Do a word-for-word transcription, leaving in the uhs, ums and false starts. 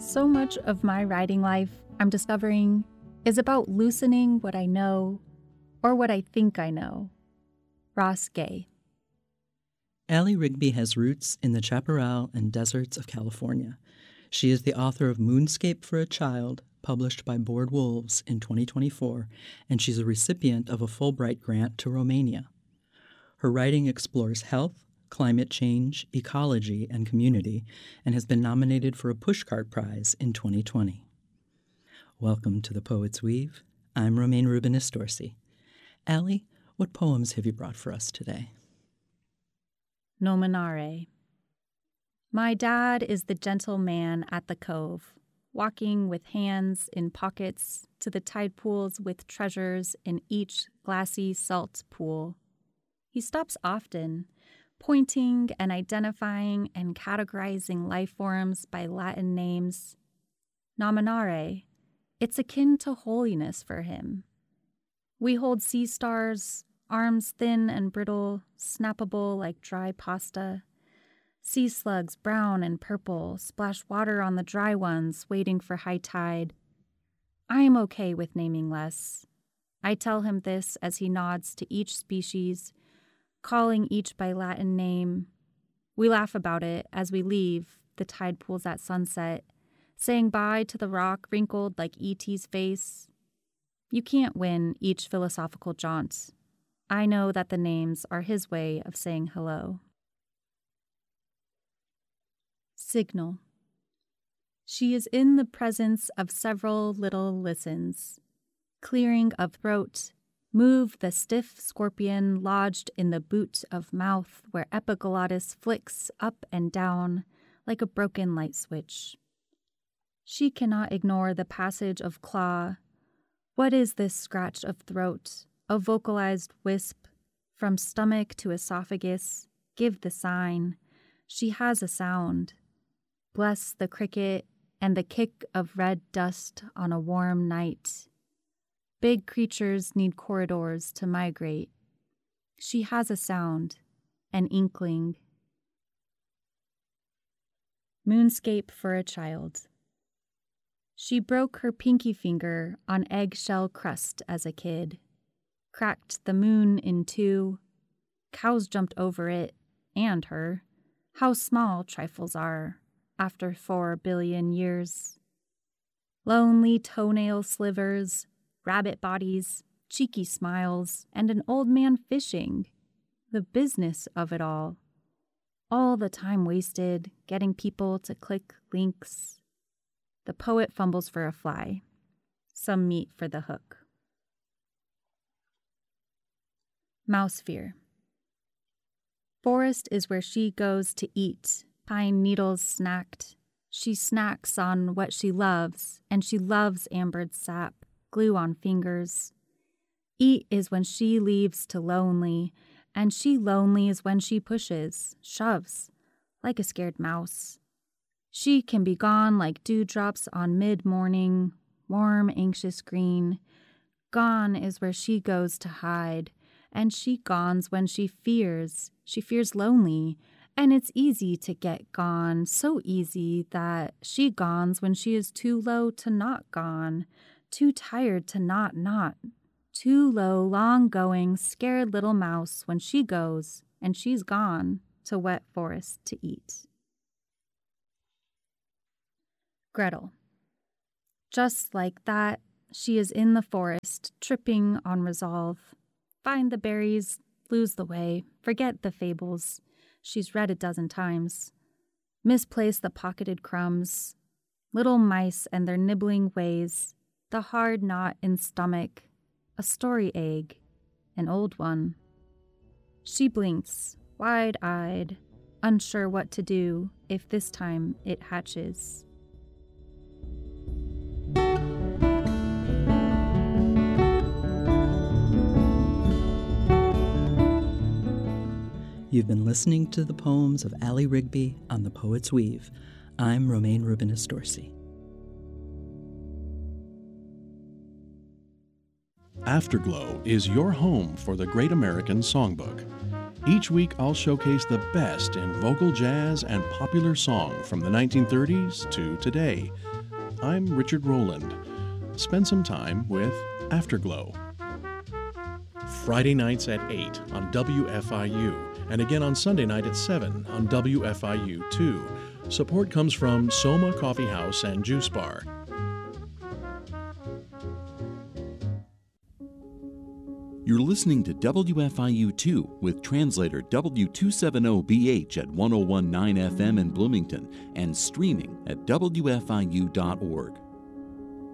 So much of my writing life, I'm discovering, is about loosening what I know or what I think I know. Ross Gay. Ali Rigby has roots in the chaparral and deserts of California. She is the author of Moonscape for a Child, published by Bored Wolves in twenty twenty-four, and she's a recipient of a Fulbright grant to Romania. Her writing explores health, climate change, ecology, and community, and has been nominated for a Pushcart Prize in twenty twenty. Welcome to The Poet's Weave. I'm Romaine Rubinis-Dorsey. Ali, what poems have you brought for us today? Nominare. My dad is the gentle man at the cove, walking with hands in pockets to the tide pools with treasures in each glassy salt pool. He stops often, pointing and identifying and categorizing life forms by Latin names. Nominare, it's akin to holiness for him. We hold sea stars, arms thin and brittle, snappable like dry pasta. Sea slugs, brown and purple, splash water on the dry ones, waiting for high tide. I am okay with naming less. I tell him this as he nods to each species, calling each by Latin name. We laugh about it as we leave the tide pools at sunset, saying bye to the rock wrinkled like E T's face. You can't win each philosophical jaunt. I know that the names are his way of saying hello. Signal. She is in the presence of several little listens. Clearing of throat, move the stiff scorpion lodged in the boot of mouth where epiglottis flicks up and down like a broken light switch. She cannot ignore the passage of claw. What is this scratch of throat, a vocalized wisp, from stomach to esophagus? Give the sign. She has a sound. Bless the cricket and the kick of red dust on a warm night. Big creatures need corridors to migrate. She has a sound, an inkling. Moonscape for a Child. She broke her pinky finger on eggshell crust as a kid, cracked the moon in two. Cows jumped over it, and her. How small trifles are after four billion years. Lonely toenail slivers, rabbit bodies, cheeky smiles, and an old man fishing. The business of it all. All the time wasted getting people to click links. The poet fumbles for a fly. Some meat for the hook. Mousefear. Forest is where she goes to eat. Pine needles snacked. She snacks on what she loves, and she loves ambered sap, glue on fingers. Eat is when she leaves to lonely, and she lonely is when she pushes, shoves, like a scared mouse. She can be gone like dewdrops on mid-morning, warm, anxious green. Gone is where she goes to hide, and she gones when she fears. She fears lonely, and it's easy to get gone, so easy that she gones when she is too low to not gone, too tired to not not, too low, long-going, scared little mouse when she goes, and she's gone to wet forest to eat. Gretel. Just like that, she is in the forest, tripping on resolve. Find the berries, lose the way, forget the fables she's read a dozen times. Misplace the pocketed crumbs, little mice and their nibbling ways, the hard knot in stomach, a story egg, an old one. She blinks, wide-eyed, unsure what to do if this time it hatches. You've been listening to the poems of Ali Rigby on The Poet's Weave. I'm Romaine Rubinis-Dorsey. Afterglow is your home for the Great American Songbook. Each week I'll showcase the best in vocal jazz and popular song from the nineteen thirties to today. I'm Richard Rowland. Spend some time with Afterglow. Friday nights at eight on W F I U, and again on Sunday night at seven on W F I U two. Support comes from Soma Coffee House and Juice Bar. You're listening to W F I U two with translator W two seventy B H at one oh one point nine F M in Bloomington and streaming at W F I U dot org.